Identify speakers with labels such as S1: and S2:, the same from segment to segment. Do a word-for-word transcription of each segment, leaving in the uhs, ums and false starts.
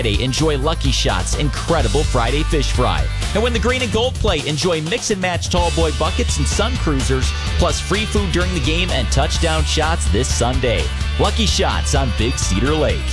S1: Enjoy Lucky Shots incredible Friday fish fry. And when the green and gold play, enjoy mix and match tall boy buckets and sun cruisers, plus free food during the game and touchdown shots this Sunday. Lucky Shots on Big Cedar Lake.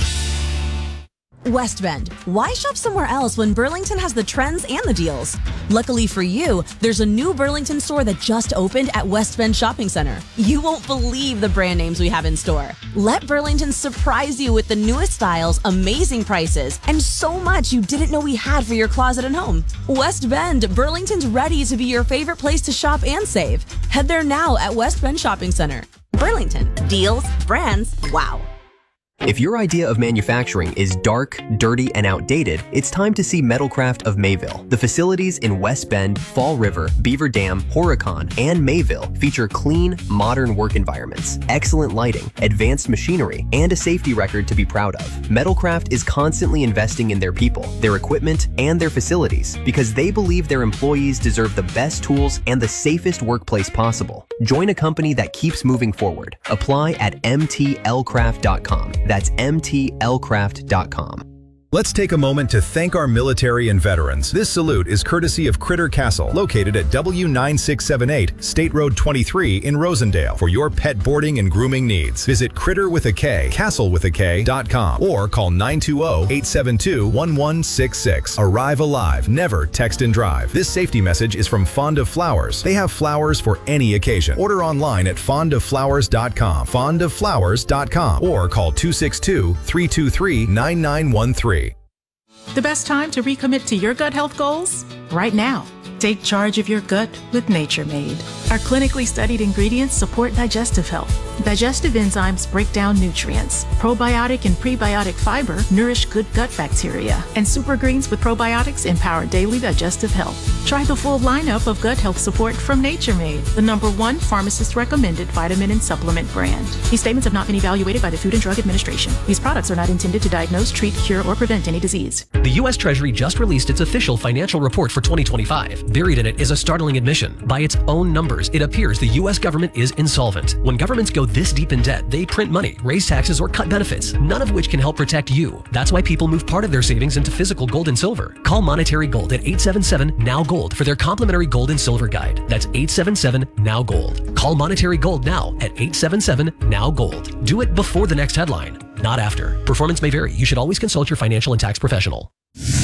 S2: West Bend. Why shop somewhere else when Burlington has the trends and the deals? Luckily for you, there's a new Burlington store that just opened at West Bend Shopping Center. You won't believe the brand names we have in store. Let Burlington surprise you with the newest styles, amazing prices, and so much you didn't know we had for your closet and home. West Bend, Burlington's ready to be your favorite place to shop and save. Head there now at West Bend Shopping Center. Burlington. Deals, brands, wow.
S3: If your idea of manufacturing is dark, dirty, and outdated, it's time to see Metalcraft of Mayville. The facilities in West Bend, Fall River, Beaver Dam, Horicon, and Mayville feature clean, modern work environments, excellent lighting, advanced machinery, and a safety record to be proud of. Metalcraft is constantly investing in their people, their equipment, and their facilities because they believe their employees deserve the best tools and the safest workplace possible. Join a company that keeps moving forward. Apply at m t l craft dot com. That's m t l craft dot com.
S4: Let's take a moment to thank our military and veterans. This salute is courtesy of Critter Castle, located at W nine six seven eight State Road twenty-three in Rosendale. For your pet boarding and grooming needs, visit critter with a K, castle with a K dot com, or call nine two zero, eight seven two, one one six six. Arrive alive, never text and drive. This safety message is from Fond of Flowers. They have flowers for any occasion. Order online at fond of flowers dot com, fond of flowers dot com, or call two six two, three two three, nine nine one three.
S5: The best time to recommit to your gut health goals? Right now. Take charge of your gut with Nature Made. Our clinically studied ingredients support digestive health. Digestive enzymes break down nutrients. Probiotic and prebiotic fiber nourish good gut bacteria. And super greens with probiotics empower daily digestive health. Try the full lineup of gut health support from Nature Made, the number one pharmacist-recommended vitamin and supplement brand. These statements have not been evaluated by the Food and Drug Administration. These products are not intended to diagnose, treat, cure, or prevent any disease.
S6: The U S Treasury just released its official financial report for twenty twenty-five. Buried in it is a startling admission. By its own numbers, it appears the U S government is insolvent. When governments go this deep in debt, they print money, raise taxes, or cut benefits, none of which can help protect you. That's why people move part of their savings into physical gold and silver. Call Monetary Gold at eight seven seven, N O W Gold for their complimentary gold and silver guide. That's eight seven seven, N O W Gold. Call Monetary Gold now at eight seven seven, N O W Gold. Do it before the next headline, not after. Performance may vary. You should always consult your financial and tax professional.